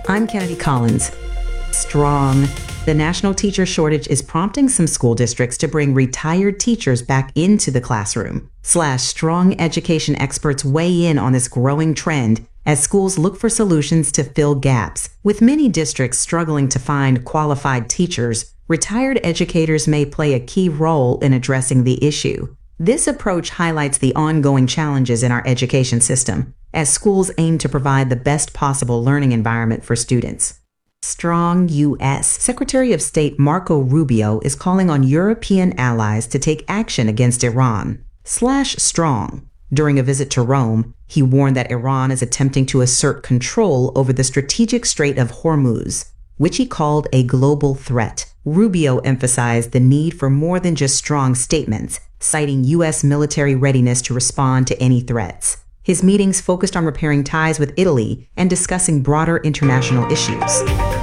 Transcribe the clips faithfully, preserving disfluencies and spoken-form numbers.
I'm Kennedy Collins. Strong. The national teacher shortage is prompting some school districts to bring retired teachers back into the classroom. Slash strong education experts weigh in on this growing trend as schools look for solutions to fill gaps. With many districts struggling to find qualified teachers, retired educators may play a key role in addressing the issue. This approach highlights the ongoing challenges in our education system as schools aim to provide the best possible learning environment for students. Strong U S Secretary of State Marco Rubio is calling on European allies to take action against Iran. Slash strong. During a visit to Rome, he warned that Iran is attempting to assert control over the strategic Strait of Hormuz, which he called a global threat. Rubio emphasized the need for more than just strong statements, citing U S military readiness to respond to any threats. His meetings focused on repairing ties with Italy and discussing broader international issues.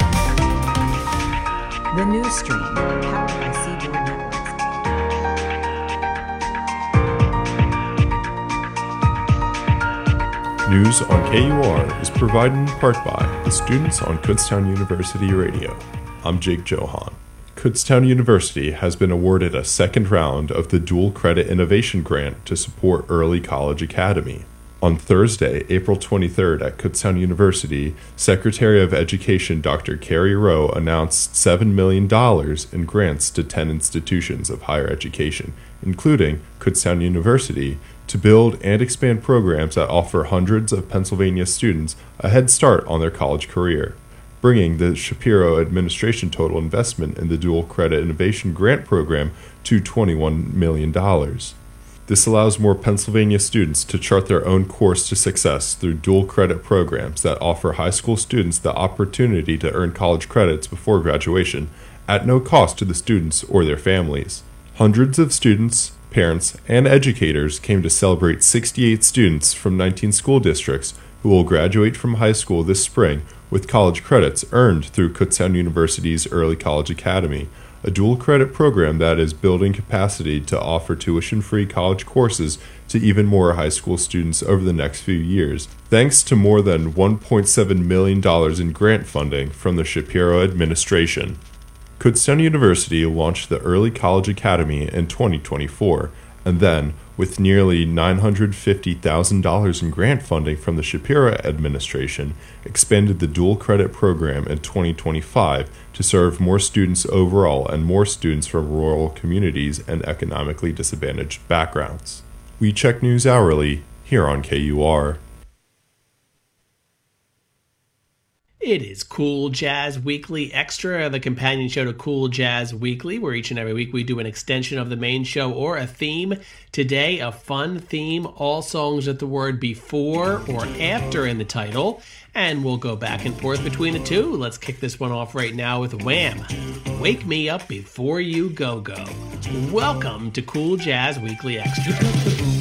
The News Stream, powered by Seaboard Networks. News on K U R is provided in part by the students on Kutztown University Radio. I'm Jake Johan. Kutztown University has been awarded a second round of the Dual Credit Innovation Grant to support Early College Academy. On Thursday, April twenty-third at Kutztown University, Secretary of Education Doctor Carrie Rowe announced seven million dollars in grants to ten institutions of higher education, including Kutztown University, to build and expand programs that offer hundreds of Pennsylvania students a head start on their college career, bringing the Shapiro administration total investment in the Dual Credit Innovation Grant Program to twenty-one million dollars. This allows more Pennsylvania students to chart their own course to success through dual credit programs that offer high school students the opportunity to earn college credits before graduation at no cost to the students or their families. Hundreds of students, parents, and educators came to celebrate sixty-eight students from nineteen school districts who will graduate from high school this spring with college credits earned through Kutztown University's Early College Academy, a dual credit program that is building capacity to offer tuition-free college courses to even more high school students over the next few years, thanks to more than one point seven million dollars in grant funding from the Shapiro administration. Kutztown University launched the Early College Academy in twenty twenty-four, and then, with nearly nine hundred fifty thousand dollars in grant funding from the Shapiro administration, expanded the dual credit program in twenty twenty-five to serve more students overall and more students from rural communities and economically disadvantaged backgrounds. We check news hourly here on K U R. It is Cool Jazz Weekly Extra, the companion show to Cool Jazz Weekly, where each and every week we do an extension of the main show or a theme. Today, a fun theme, all songs with the word before or after in the title, and we'll go back and forth between the two. Let's kick this one off right now with Wham! Wake Me Up Before You Go Go. Welcome to Cool Jazz Weekly Extra.